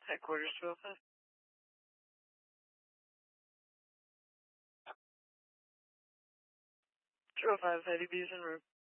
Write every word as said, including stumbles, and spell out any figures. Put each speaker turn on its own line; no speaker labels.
Headquarters two oh five. two oh five, Eddie B's en route.